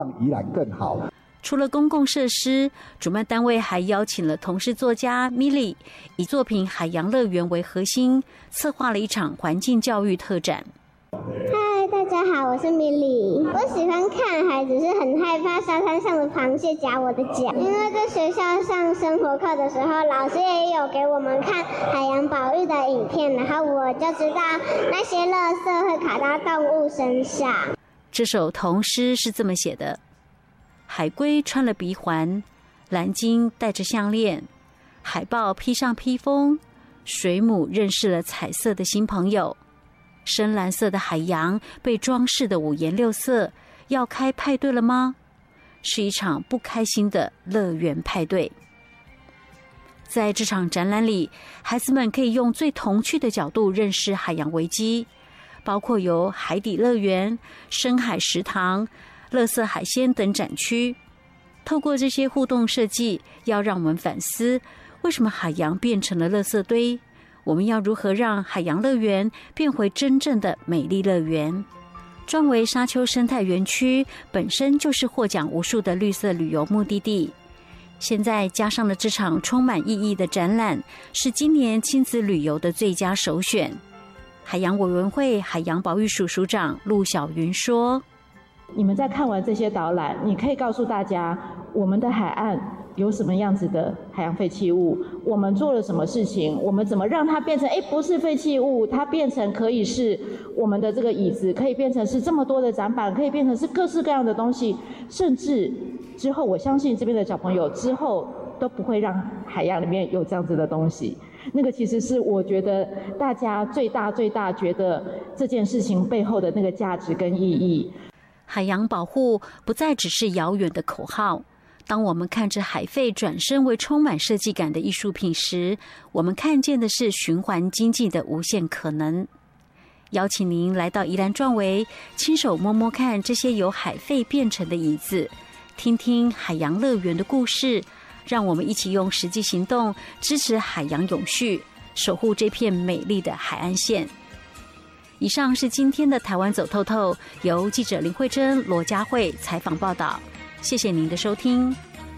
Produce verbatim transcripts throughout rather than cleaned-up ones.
让宜兰更好。 除了公共设施，主办单位还邀请了同事作家 Milly， 以作品《海洋乐园》为核心，策划了一场环境教育特展。 嗨，大家好，我是 Milly。我喜欢看海，只是很害怕沙滩上的螃蟹夹我的脚。因为在学校上生活课的时候，老师也有给我们看海洋保育的影片，然后我就知道那些垃圾会卡到动物身上。 这首童诗是这么写的：海龟穿了鼻环，蓝鲸戴着项链，海豹披上披风，水母认识了彩色的新朋友。深蓝色的海洋被装饰的五颜六色，要开派对了吗？是一场不开心的乐园派对。在这场展览里，孩子们可以用最童趣的角度认识海洋危机，包括有海底乐园、深海食堂、垃圾海鲜等展区。透过这些互动设计，要让我们反思，为什么海洋变成了垃圾堆？我们要如何让海洋乐园变回真正的美丽乐园？专为沙丘生态园区本身就是获奖无数的绿色旅游目的地，现在加上了这场充满意义的展览，是今年亲子旅游的最佳首选。海洋委员会海洋保育署署长陆小云说： 你们在看完这些导览，你可以告诉大家我们的海岸有什么样子的海洋废弃物，我们做了什么事情，我们怎么让它变成哎不是废弃物，它变成可以是我们的这个椅子，可以变成是这么多的展板，可以变成是各式各样的东西，甚至之后我相信这边的小朋友之后都不会让海洋里面有这样子的东西。那个其实是我觉得大家最大最大觉得这件事情背后的那个价值跟意义。 海洋保护不再只是遥远的口号，当我们看着海废转身为充满设计感的艺术品时，我们看见的是循环经济的无限可能。邀请您来到宜兰壮围，亲手摸摸看这些由海废变成的椅子，听听海洋乐园的故事，让我们一起用实际行动支持海洋永续，守护这片美丽的海岸线。以上是今天的台湾走透透，由记者林慧珍、罗佳慧采访报道。谢谢您的收听。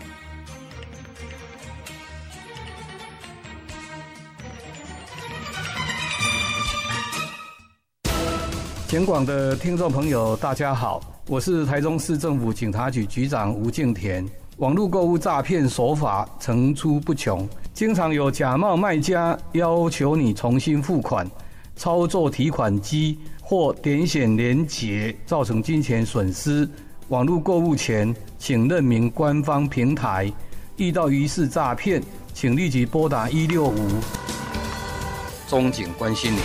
全广的听众朋友，大家好，我是台中市政府警察局局长吴敬田。网络购物诈骗手法层出不穷，经常有假冒卖家要求你重新付款，操作提款机或点选连结，造成金钱损失。网络购物前，请认明官方平台。遇到疑似诈骗，请立即拨打一六五。中警关心您。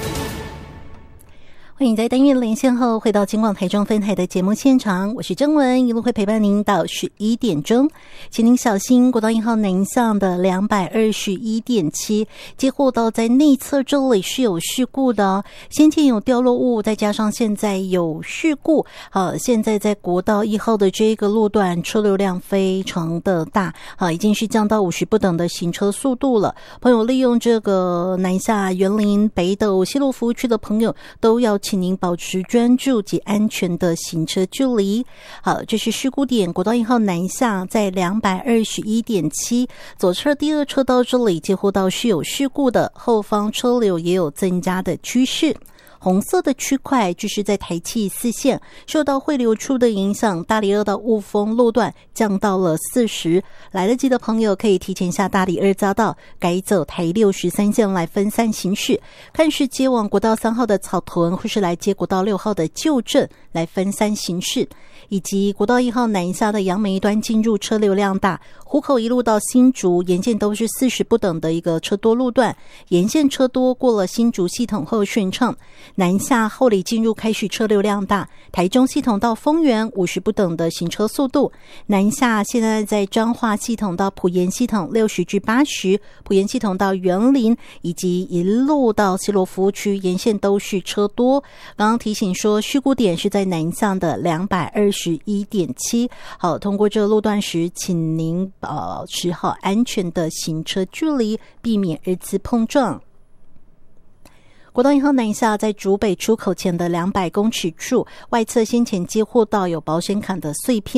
欢迎在单元连线后回到金广台中分台的节目现场，我是征文，一路会陪伴您到十一点钟，请您小心国道一号南向的两百二十一点七接货道在内侧这里是有事故的哦，先前有掉落物，再加上现在有事故，好，现在在国道一号的这个路段车流量非常的大，好，已经是降到五十不等的行车速度了。朋友利用这个南下园林、北斗、西路服务区的朋友都要请您保持专注及安全的行车距离。好，这是事故点，国道一号南下在两百二十一点七左侧第二车道这里接货道是有事故的，后方车流也有增加的趋势。红色的区块就是在台七四线受到汇流处的影响，大里二到雾峰路段降到了四十，来得及的朋友可以提前下大里二匝道，改走台六十三线来分散行驶，看是接往国道三号的草屯，或是来接国道六号的旧镇来分散行驶，以及国道一号南下的杨梅端进入车流量大，湖口一路到新竹沿线都是四十不等的一个车多路段，沿线车多，过了新竹系统后顺畅。南下后里进入开始车流量大，台中系统到丰原五十不等的行车速度，南下现在在彰化系统到埔盐系统六十至八十，埔盐系统到园林以及一路到西螺服务区沿线都是车多。刚刚提醒说事故点是在南向的两百二十一点七，好，通过这个路段时请您保持好安全的行车距离，避免二次碰撞。国道一号南下在竹北出口前的两百公尺处，外侧先前接货道有保险杆的碎片。